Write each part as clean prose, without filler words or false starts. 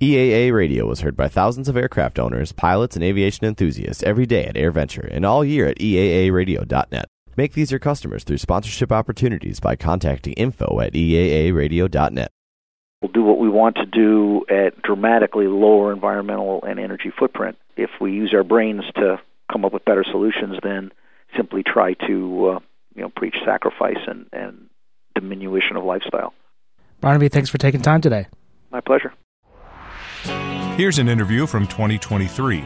EAA Radio was heard by thousands of aircraft owners, pilots, and aviation enthusiasts every day at AirVenture and all year at EAAradio.net. Make these your customers through sponsorship opportunities by contacting info@EAAradio.net. We'll do what we want to do at dramatically lower environmental and energy footprint. If we use our brains to come up with better solutions than simply try to preach sacrifice and diminution of lifestyle. Barnaby, thanks for taking time today. My pleasure. Here's an interview from 2023.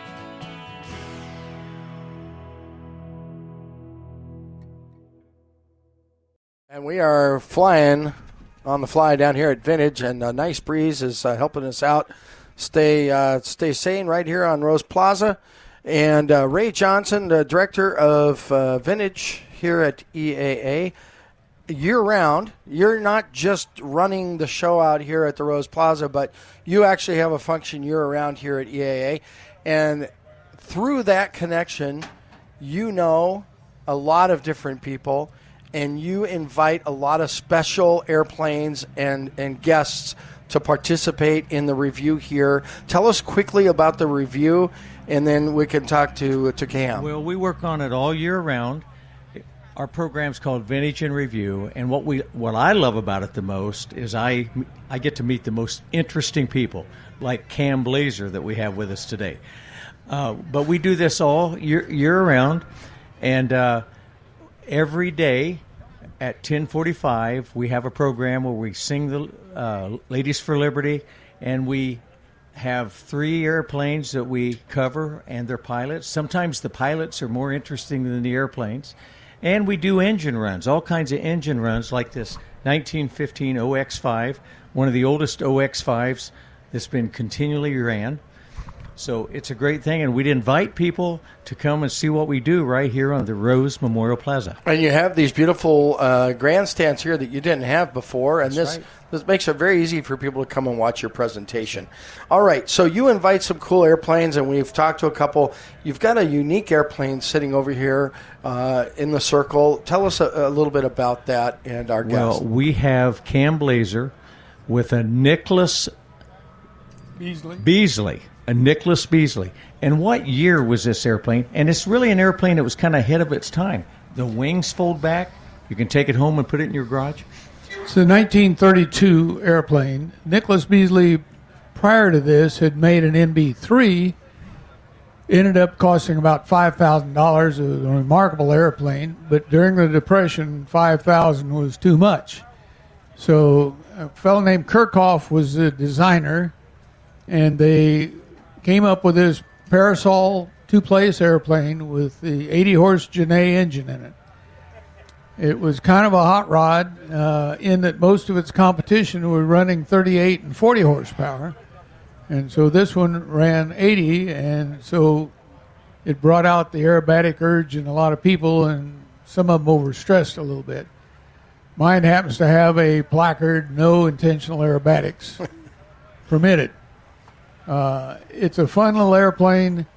And we are flying on the fly down here at Vintage, and a nice breeze is helping us out stay sane right here on Rose Plaza. And Ray Johnson, the director of Vintage here at EAA, year-round, you're not just running the show out here at the Rose Plaza, but you actually have a function year-round here at EAA. And through that connection, you know a lot of different people, and you invite a lot of special airplanes and guests to participate in the review here. Tell us quickly about the review, and then we can talk to Cam. Well, we work on it all year round. Our program's called Vintage in Review, and what I love about it the most is I get to meet the most interesting people, like Cam Blazer that we have with us today. But we do this all year round, and every day at 10:45 we have a program where we sing the Ladies for Liberty, and we have 3 airplanes that we cover and their pilots. Sometimes the pilots are more interesting than the airplanes. And we do engine runs, all kinds of engine runs, like this 1915 OX-5, one of the oldest OX-5s that's been continually ran. So it's a great thing, and we'd invite people to come and see what we do right here on the Rose Memorial Plaza. And you have these beautiful grandstands here that you didn't have before, and this makes it very easy for people to come and watch your presentation. All right, so you invite some cool airplanes, and we've talked to a couple. You've got a unique airplane sitting over here in the circle. Tell us a little bit about that and our guest. Well, we have Cam Blazer with a Nicholas Beasley. A Nicholas Beasley. And what year was this airplane? And it's really an airplane that was kind of ahead of its time. The wings fold back. You can take it home and put it in your garage. It's a 1932 airplane. Nicholas Beasley, prior to this, had made an MB-3. Ended up costing about $5,000. It was a remarkable airplane. But during the Depression, $5,000 was too much. So a fellow named Kirchhoff was the designer, and they came up with this Parasol two-place airplane with the 80-horse Genet engine in it. It was kind of a hot rod in that most of its competition were running 38 and 40 horsepower. And so this one ran 80, and so it brought out the aerobatic urge in a lot of people, and some of them overstressed a little bit. Mine happens to have a placard, no intentional aerobatics permitted. It's a fun little airplane.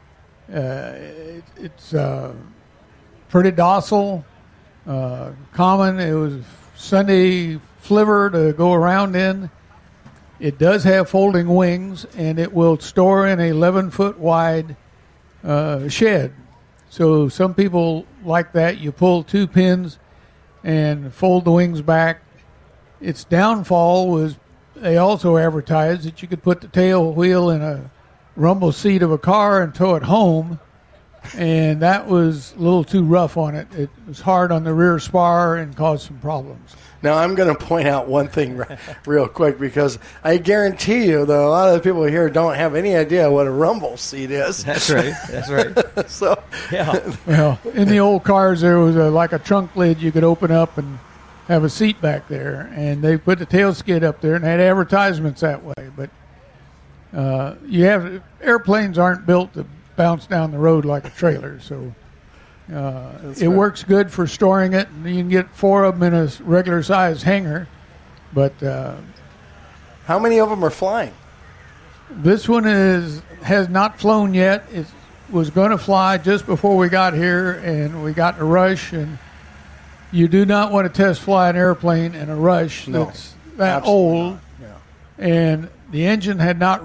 It's pretty docile, common. It was Sunday flivver to go around in. It does have folding wings, and it will store in an 11-foot wide shed. So some people like that. You pull 2 pins and fold the wings back. Its downfall was they also advertised that you could put the tail wheel in a rumble seat of a car and tow it home, and that was a little too rough on it. It was hard on the rear spar and caused some problems. Now, I'm going to point out one thing real quick, because I guarantee you that a lot of the people here don't have any idea what a rumble seat is. That's right. That's right. So, yeah. Well, in the old cars, there was like a trunk lid you could open up and have a seat back there, and they put the tail skid up there and had advertisements that way. But airplanes aren't built to bounce down the road like a trailer, so it works good for storing it. And you can get 4 of them in a regular size hangar. But how many of them are flying? This one has not flown yet. It was going to fly just before we got here, and we got in a rush. And you do not want to test fly an airplane in a rush that's that old. Yeah. And the engine had not